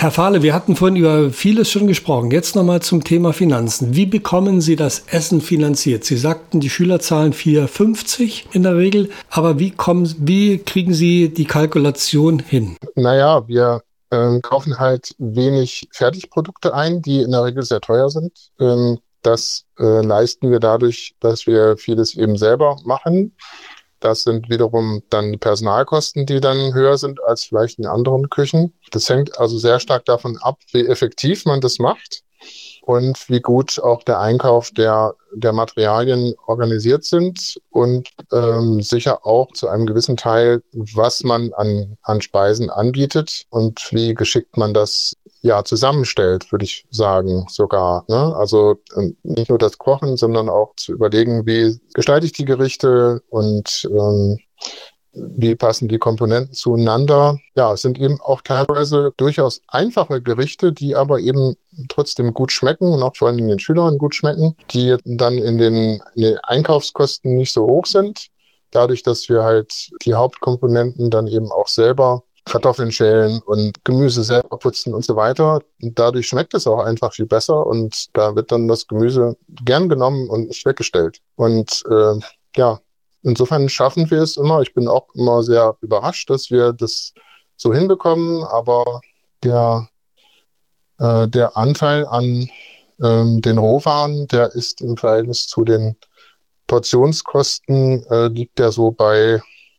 Herr Fahle, wir hatten vorhin über vieles schon gesprochen. Jetzt nochmal zum Thema Finanzen. Wie bekommen Sie das Essen finanziert? Sie sagten, die Schüler zahlen 4,50 in der Regel. Aber wie kriegen Sie die Kalkulation hin? Naja, wir kaufen halt wenig Fertigprodukte ein, die in der Regel sehr teuer sind. Das leisten wir dadurch, dass wir vieles eben selber machen. Das sind wiederum dann die Personalkosten, die dann höher sind als vielleicht in anderen Küchen. Das hängt also sehr stark davon ab, wie effektiv man das macht und wie gut auch der Einkauf der Materialien organisiert sind und sicher auch zu einem gewissen Teil, was man an Speisen anbietet und wie geschickt man das zusammenstellt, würde ich sagen sogar. Ne? Also nicht nur das Kochen, sondern auch zu überlegen, wie gestalte ich die Gerichte und wie passen die Komponenten zueinander. Ja, es sind eben auch teilweise durchaus einfache Gerichte, die aber eben trotzdem gut schmecken und auch vor allem den Schülern gut schmecken, die dann in den Einkaufskosten nicht so hoch sind. Dadurch, dass wir halt die Hauptkomponenten dann eben auch selber Kartoffeln schälen und Gemüse selber putzen und so weiter. Und dadurch schmeckt es auch einfach viel besser und da wird dann das Gemüse gern genommen und nicht weggestellt. Und insofern schaffen wir es immer. Ich bin auch immer sehr überrascht, dass wir das so hinbekommen, aber der Anteil an den Rohwaren, der ist im Verhältnis zu den Portionskosten, liegt der so bei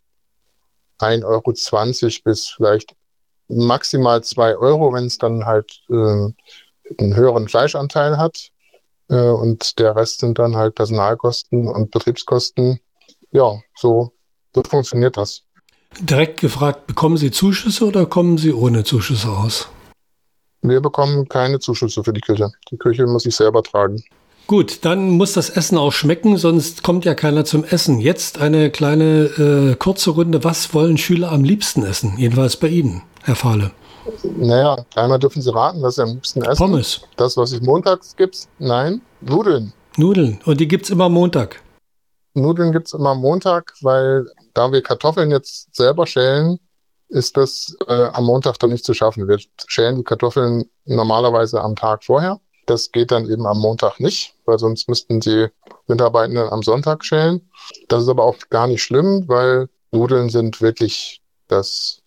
1,20 € bis vielleicht maximal 2 €, wenn es dann halt einen höheren Fleischanteil hat. Und der Rest sind dann halt Personalkosten und Betriebskosten. Ja, so funktioniert das. Direkt gefragt, bekommen Sie Zuschüsse oder kommen Sie ohne Zuschüsse aus? Wir bekommen keine Zuschüsse für die Küche. Die Küche muss ich selber tragen. Gut, dann muss das Essen auch schmecken, sonst kommt ja keiner zum Essen. Jetzt eine kleine kurze Runde. Was wollen Schüler am liebsten essen? Jedenfalls bei Ihnen, Herr Fahle. Naja, einmal dürfen Sie raten, was Sie am liebsten essen. Pommes. Das, was es montags gibt? Nein, Nudeln. Nudeln. Und die gibt's immer Montag? Nudeln gibt's immer Montag, weil da wir Kartoffeln jetzt selber schälen, ist das am Montag dann nicht zu schaffen. Wir schälen die Kartoffeln normalerweise am Tag vorher. Das geht dann eben am Montag nicht, weil sonst müssten die Mitarbeitenden am Sonntag schälen. Das ist aber auch gar nicht schlimm, weil Nudeln sind wirklich das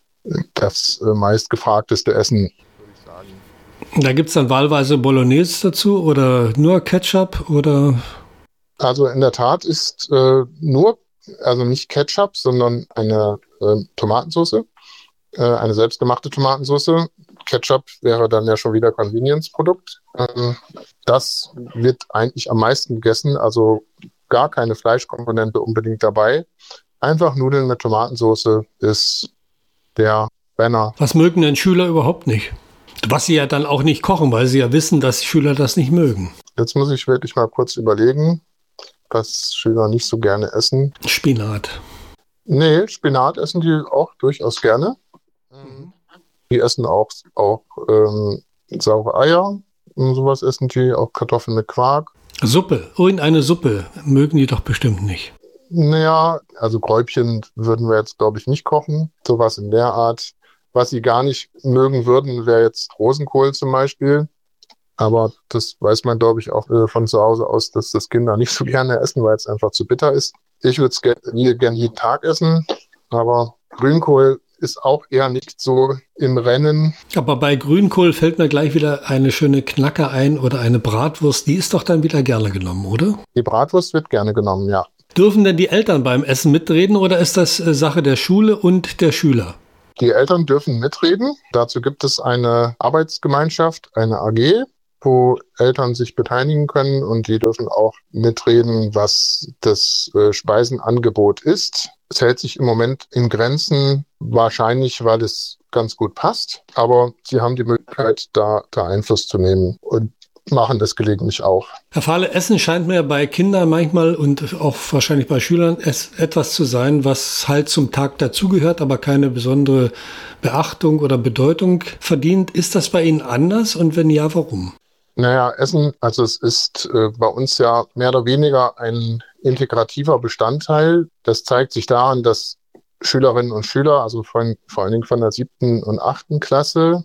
meistgefragteste Essen, würde ich sagen. Da gibt es dann wahlweise Bolognese dazu oder nur Ketchup oder? Also in der Tat ist also nicht Ketchup, sondern eine Tomatensauce, eine selbstgemachte Tomatensauce. Ketchup wäre dann ja schon wieder Convenience-Produkt. Das wird eigentlich am meisten gegessen, also gar keine Fleischkomponente unbedingt dabei. Einfach Nudeln mit Tomatensauce ist der Banner. Was mögen denn Schüler überhaupt nicht? Was sie ja dann auch nicht kochen, weil sie ja wissen, dass die Schüler das nicht mögen. Jetzt muss ich wirklich mal kurz überlegen, was Schüler nicht so gerne essen. Spinat. Nee, Spinat essen die auch durchaus gerne. Die essen auch saure Eier und sowas essen die, auch Kartoffeln mit Quark. Suppe, irgendeine Suppe mögen die doch bestimmt nicht. Naja, also Gräubchen würden wir jetzt, glaube ich, nicht kochen. Sowas in der Art. Was sie gar nicht mögen würden, wäre jetzt Rosenkohl zum Beispiel. Aber das weiß man, glaube ich, auch von zu Hause aus, dass das Kinder nicht so gerne essen, weil es einfach zu bitter ist. Ich würde es gerne jeden Tag essen, aber Grünkohl ist auch eher nicht so im Rennen. Aber bei Grünkohl fällt mir gleich wieder eine schöne Knacke ein oder eine Bratwurst. Die ist doch dann wieder gerne genommen, oder? Die Bratwurst wird gerne genommen, ja. Dürfen denn die Eltern beim Essen mitreden oder ist das Sache der Schule und der Schüler? Die Eltern dürfen mitreden. Dazu gibt es eine Arbeitsgemeinschaft, eine AG, wo Eltern sich beteiligen können und die dürfen auch mitreden, was das Speisenangebot ist. Es hält sich im Moment in Grenzen, wahrscheinlich, weil es ganz gut passt, aber sie haben die Möglichkeit, da Einfluss zu nehmen und machen das gelegentlich auch. Herr Fahle, Essen scheint mir bei Kindern manchmal und auch wahrscheinlich bei Schülern etwas zu sein, was halt zum Tag dazugehört, aber keine besondere Beachtung oder Bedeutung verdient. Ist das bei Ihnen anders und wenn ja, warum? Naja, Essen, also es ist bei uns ja mehr oder weniger ein integrativer Bestandteil. Das zeigt sich daran, dass Schülerinnen und Schüler, also vor allen Dingen von der 7. und 8. Klasse,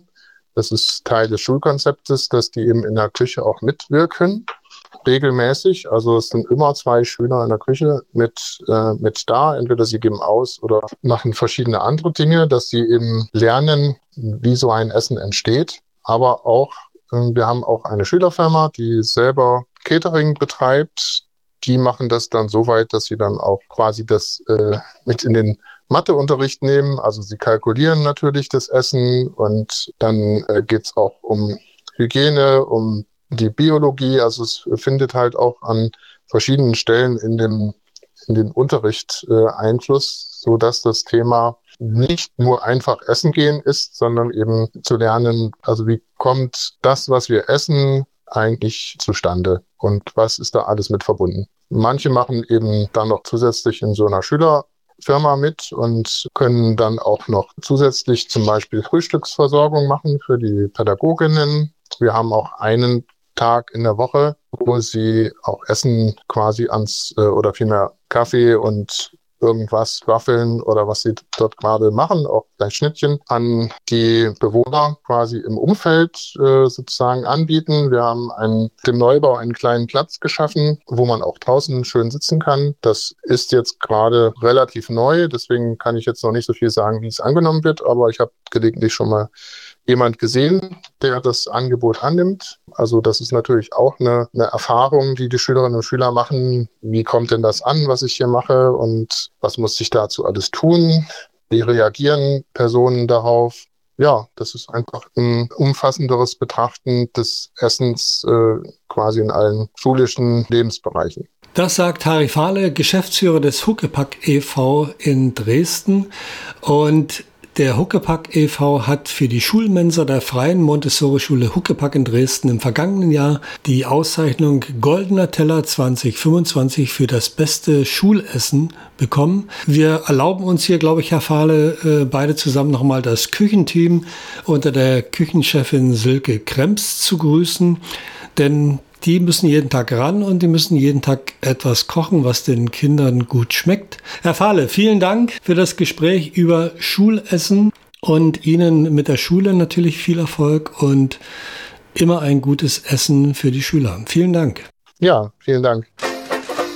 Das ist Teil des Schulkonzeptes, dass die eben in der Küche auch mitwirken, regelmäßig. Also es sind immer 2 Schüler in der Küche mit da. Entweder sie geben aus oder machen verschiedene andere Dinge, dass sie eben lernen, wie so ein Essen entsteht. Aber auch, wir haben auch eine Schülerfirma, die selber Catering betreibt. Die machen das dann so weit, dass sie dann auch quasi das mit in den Matheunterricht nehmen. Also sie kalkulieren natürlich das Essen und dann geht's auch um Hygiene, um die Biologie. Also es findet halt auch an verschiedenen Stellen in den Unterricht Einfluss, so dass das Thema nicht nur einfach essen gehen ist, sondern eben zu lernen, also wie kommt das, was wir essen, eigentlich zustande und was ist da alles mit verbunden. Manche machen eben dann noch zusätzlich in so einer Schülerfirma mit und können dann auch noch zusätzlich zum Beispiel Frühstücksversorgung machen für die Pädagoginnen. Wir haben auch einen Tag in der Woche, wo sie auch Essen quasi oder vielmehr Kaffee und irgendwas, Waffeln oder was sie dort gerade machen, auch gleich Schnittchen, an die Bewohner quasi im Umfeld sozusagen anbieten. Wir haben dem Neubau einen kleinen Platz geschaffen, wo man auch draußen schön sitzen kann. Das ist jetzt gerade relativ neu, deswegen kann ich jetzt noch nicht so viel sagen, wie es angenommen wird, aber ich habe gelegentlich schon mal jemand gesehen, der das Angebot annimmt. Also das ist natürlich auch eine Erfahrung, die die Schülerinnen und Schüler machen. Wie kommt denn das an, was ich hier mache und was muss ich dazu alles tun? Wie reagieren Personen darauf? Ja, das ist einfach ein umfassenderes Betrachten des Essens quasi in allen schulischen Lebensbereichen. Das sagt Harry Fahle, Geschäftsführer des Huckepack e.V. in Dresden. Und der Huckepack e.V. hat für die Schulmensa der Freien Montessori-Schule Huckepack in Dresden im vergangenen Jahr die Auszeichnung Goldener Teller 2025 für das beste Schulessen bekommen. Wir erlauben uns hier, glaube ich, Herr Fahle, beide zusammen nochmal das Küchenteam unter der Küchenchefin Silke Kremps zu grüßen, denn die müssen jeden Tag ran und die müssen jeden Tag etwas kochen, was den Kindern gut schmeckt. Herr Fahle, vielen Dank für das Gespräch über Schulessen und Ihnen mit der Schule natürlich viel Erfolg und immer ein gutes Essen für die Schüler. Vielen Dank. Ja, vielen Dank.